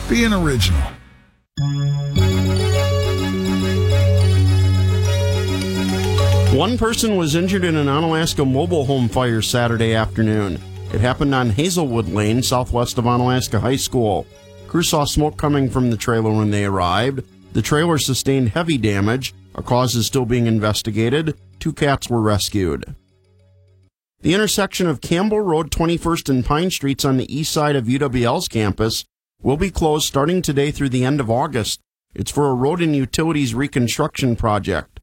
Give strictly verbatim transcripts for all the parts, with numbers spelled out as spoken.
Be an original. One person was injured in an Onalaska mobile home fire Saturday afternoon. It happened on Hazelwood Lane, southwest of Onalaska High School. Crews saw smoke coming from the trailer when they arrived. The trailer sustained heavy damage. A cause is still being investigated. Two cats were rescued. The intersection of Campbell Road, twenty-first, and Pine Streets on the east side of U W L's campus will be closed starting today through the end of August. It's for a road and utilities reconstruction project.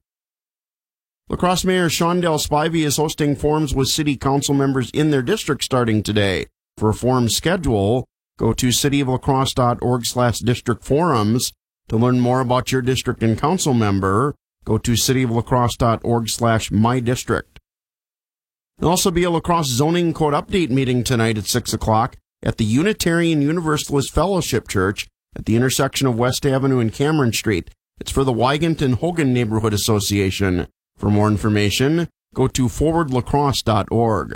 La Crosse Mayor Shondell Spivey is hosting forums with city council members in their district starting today. For a forum schedule, go to cityoflacrosse.org slash district forums. To learn more about your district and council member, go to cityoflacrosse.org slash my district. There'll also be a La Crosse zoning code update meeting tonight at six o'clock at the Unitarian Universalist Fellowship Church at the intersection of West Avenue and Cameron Street. It's for the Wygant and Hogan Neighborhood Association. For more information, go to forward lacrosse dot org.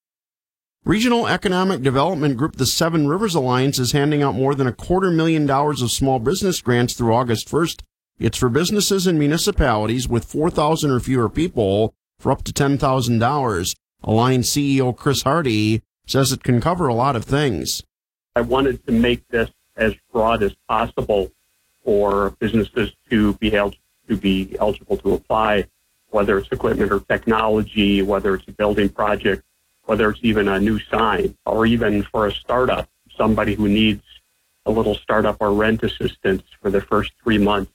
Regional Economic Development Group, the Seven Rivers Alliance, is handing out more than a quarter million dollars of small business grants through August first. It's for businesses and municipalities with four thousand or fewer people for up to ten thousand dollars. Alliance C E O Chris Hardy says it can cover a lot of things. I wanted to make this as broad as possible for businesses to be able to be eligible to apply, whether it's equipment or technology, whether it's a building project, whether it's even a new sign, or even for a startup, somebody who needs a little startup or rent assistance for the first three months,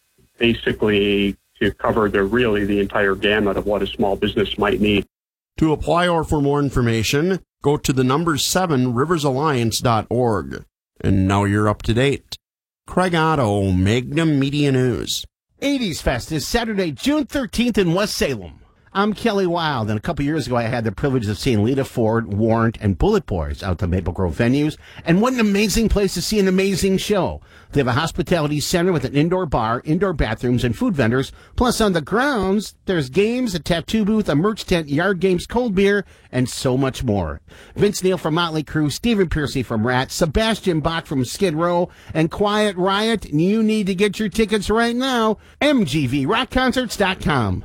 basically to cover the really the entire gamut of what a small business might need. To apply or for more information, go to the number seven rivers alliance dot org. And now you're up to date. Craig Otto, Magnum Media News. eighties Fest is Saturday, June thirteenth in West Salem. I'm Kelly Wild, and a couple years ago I had the privilege of seeing Lita Ford, Warrant, and Bullet Boys out to Maple Grove venues, and what an amazing place to see an amazing show. They have a hospitality center with an indoor bar, indoor bathrooms, and food vendors, plus on the grounds, there's games, a tattoo booth, a merch tent, yard games, cold beer, and so much more. Vince Neil from Motley Crue, Stephen Piercy from Rat, Sebastian Bach from Skid Row, and Quiet Riot. You need to get your tickets right now. M G V rock concerts dot com.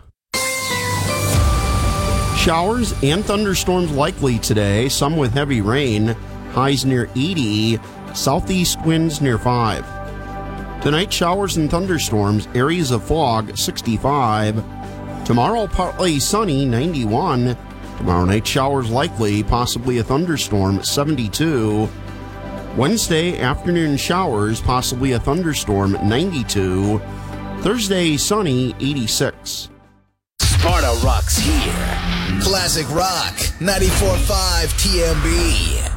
Showers and thunderstorms likely today, some with heavy rain, highs near eighty, southeast winds near five. Tonight, showers and thunderstorms, areas of fog, sixty-five. Tomorrow, partly sunny, ninety-one. Tomorrow night, showers likely, possibly a thunderstorm, seventy-two. Wednesday, afternoon showers, possibly a thunderstorm, ninety-two. Thursday, sunny, eighty-six. Sparta rocks here. Classic Rock, ninety-four point five T M B.